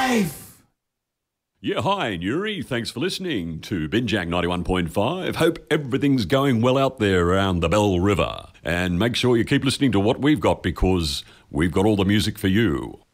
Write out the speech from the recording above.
life. Yeah, hi, Nuri. Thanks for listening to Binjak 91.5. Hope everything's going well out there around the Bell River. And make sure you keep listening to what we've got because we've got all the music for you.